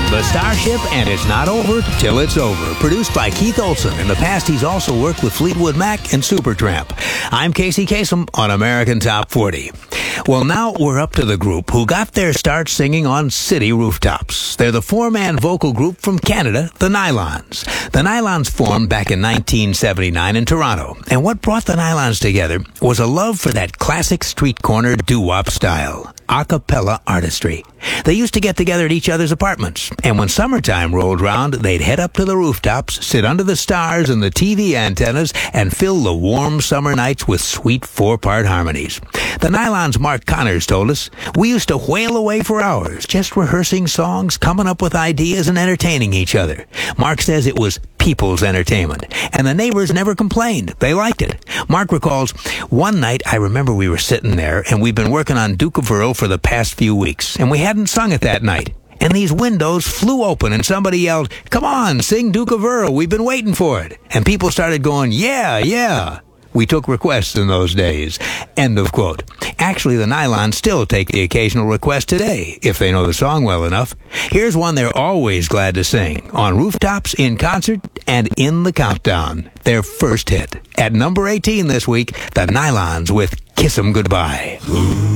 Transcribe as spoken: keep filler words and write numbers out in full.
The Starship, and it's not over till it's over. Produced by Keith Olsen. In the past, he's also worked with Fleetwood Mac and Supertramp. I'm Casey Kasem on American Top forty. Well, now we're up to the group who got their start singing on city rooftops. They're the four-man vocal group from Canada, the Nylons. The Nylons formed back in nineteen seventy-nine in Toronto, and what brought the Nylons together was a love for that classic street corner doo-wop style, a cappella artistry. They used to get together at each other's apartments, and when summertime rolled round, they'd head up to the rooftops, sit under the stars and the T V antennas, and fill the warm summer nights with sweet four-part harmonies. The Nylons' Mark Connors told us, "We used to whale away for hours, just rehearsing songs, coming up with ideas, and entertaining each other." Mark says it was people's entertainment, and the neighbors never complained. They liked it. Mark recalls, "One night I remember we were sitting there, and we'd been working on Duke of Earl for the past few weeks, and we hadn't sung it that night. And these windows flew open, and somebody yelled, 'Come on, sing Duke of Earl, we've been waiting for it.' And people started going, 'Yeah, yeah.' We took requests in those days." End of quote. Actually, the Nylons still take the occasional request today, if they know the song well enough. Here's one they're always glad to sing, on rooftops, in concert, and in the countdown. Their first hit. At number eighteen this week, the Nylons with "Kiss 'Em Goodbye."